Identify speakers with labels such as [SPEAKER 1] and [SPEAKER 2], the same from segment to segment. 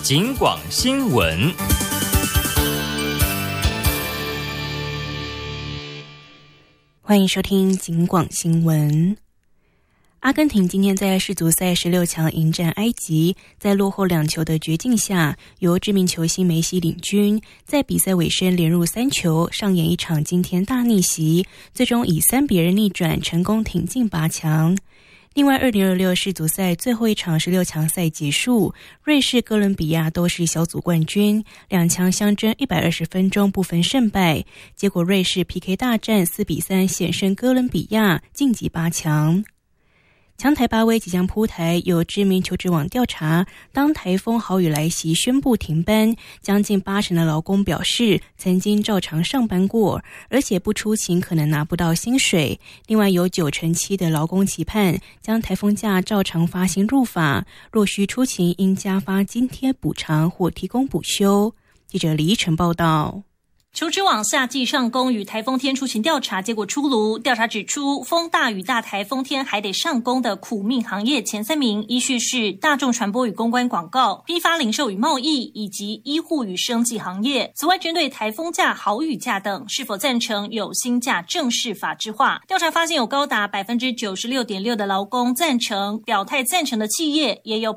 [SPEAKER 1] 警广新闻。
[SPEAKER 2] 欢迎收听警广新闻。阿根廷今天在世足赛16强迎战埃及，在落后2球的绝境下，由知名球星梅西领军，在比赛尾声连入3球，上演一场惊天大逆袭，最终以3-2逆转，成功挺进8强。另外2026世足赛最后一场16强赛结束，瑞士、哥伦比亚都是小组冠军，2强相争120分钟不分胜败，结果瑞士 PK 大战4-3险胜哥伦比亚，晋级8强。强台巴威即将铺台，有知名求职网调查，当台风豪雨来袭宣布停班，将近80%的劳工表示曾经照常上班过，而且不出勤可能拿不到薪水。另外有97%的劳工期盼将台风假照常发薪入法，若需出勤应加发津贴补偿或提供补休。记者李依晨报道。
[SPEAKER 3] 求职网夏季上工与台风天出勤调查结果出炉，调查指出，风大与大台风天还得上工的苦命行业前3名依序是大众传播与公关广告、批发零售与贸易以及医护与生技行业。此外，针对台风假、豪雨假等是否赞成有薪假正式法制化，调查发现有高达 96.6% 的劳工赞成，表态赞成的企业也有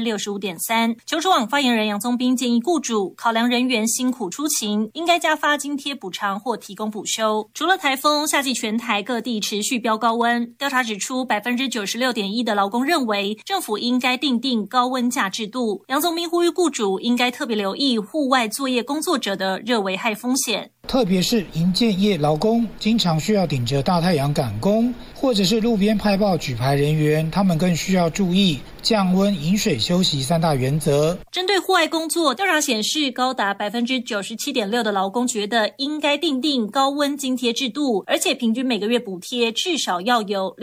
[SPEAKER 3] 65.3%。求职网发言人杨宗斌建议雇主考量人员辛苦出勤，应该加发津贴补偿或提供补休。除了台风，夏季全台各地持续飙高温。调查指出 96.1% 的劳工认为政府应该订定高温假制度。杨宗斌呼吁雇主应该特别留意户外作业工作者的热危害风险，
[SPEAKER 4] 特别是营建业劳工经常需要顶着大太阳赶工，或者是路边派报举牌人员，他们更需要注意降温、饮水、休息3大原则。
[SPEAKER 3] 针对户外工作，调查显示高达 97.6% 的劳工觉得应该订定高温津贴制度，而且平均每个月补贴至少要有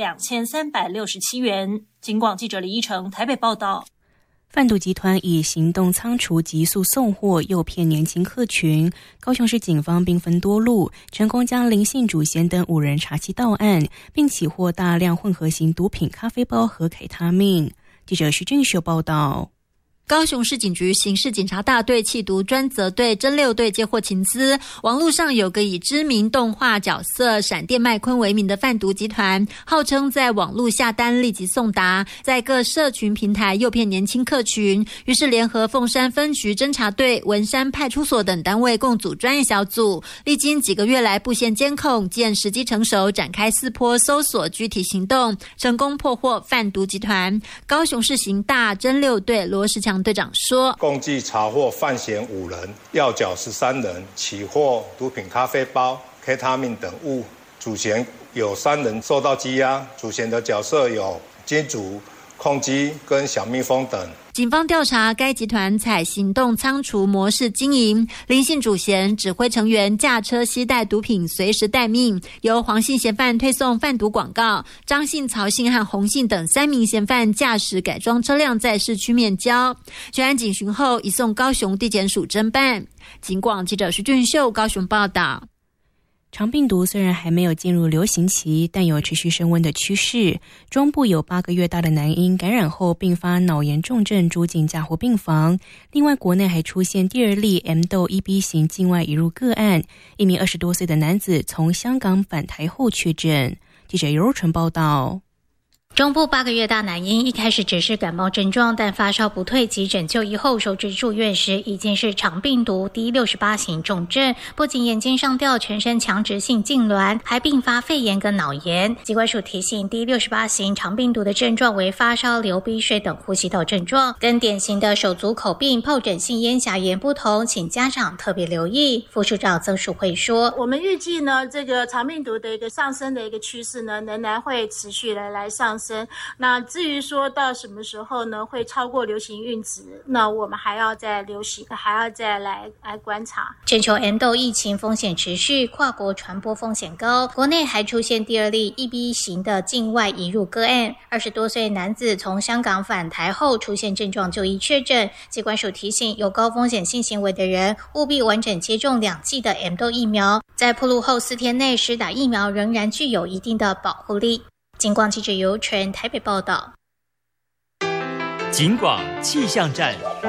[SPEAKER 3] 2367元。警广记者李依成台北报道。
[SPEAKER 2] 贩毒集团以行动仓储、急速送货诱骗年轻客群，高雄市警方兵分多路，成功将林姓主嫌等5人查缉到案，并起获大量混合型毒品咖啡包和凯他命。记者徐俊秀报道。
[SPEAKER 5] 高雄市警局刑事警察大队缉毒专责队侦6队接获情资，网络上有个以知名动画角色闪电麦昆为名的贩毒集团，号称在网络下单立即送达，在各社群平台诱骗年轻客群，于是联合凤山分局侦查队、文山派出所等单位共组专业小组，历经几个月来布线监控，见时机成熟，展开4波搜索具体行动，成功破获贩毒集团。高雄市刑大侦6队罗时强队长说，
[SPEAKER 6] 共计查获犯嫌5人，要缴13人，起获毒品咖啡包、K 他命等物。主嫌有3人受到羁押，主嫌的角色有金主、控机跟小蜜蜂等。
[SPEAKER 5] 警方调查该集团采行动仓储模式经营，林姓主嫌指挥成员驾车携带毒品随时待命，由黄姓嫌犯推送贩毒广告，张姓、曹姓和洪姓等3名嫌犯驾驶改装车辆在市区面交。全案警询后移送高雄地检署侦办。警广记者徐俊秀高雄报道。
[SPEAKER 2] 肠病毒虽然还没有进入流行期，但有持续升温的趋势。中部有8个月大的男婴感染后并发脑炎重症，住进加护病房。另外，国内还出现第2例 M 豆 EB 型境外移入个案，一名20多岁的男子从香港返台后确诊。记者尤若纯报道。
[SPEAKER 7] 中部8个月大男婴一开始只是感冒症状，但发烧不退，急诊就医后收治住院时已经是肠病毒第68型重症，不仅眼睛上吊、全身强直性痉挛，还并发肺炎跟脑炎。疾管署提醒，第68型肠病毒的症状为发烧、流鼻水等呼吸道症状，跟典型的手足口病、疱疹性咽峡炎不同，请家长特别留意。副署长曾淑慧说，
[SPEAKER 8] 我们预计呢，这个肠病毒的一个上升的一个趋势呢，仍然会持续来上升。那至于说到什么时候呢会超过流行阈值，那我们还要再来观察。
[SPEAKER 7] 全球 M 豆疫情风险持续，跨国传播风险高，国内还出现第2例 EB 型的境外移入个案，20多岁男子从香港返台后出现症状就医确诊。疾管署提醒，有高风险性行为的人务必完整接种2剂的 M 豆疫苗，在暴露后4天内施打疫苗仍然具有一定的保护力。警广记者尤纯台北报道。
[SPEAKER 1] 警广气象站。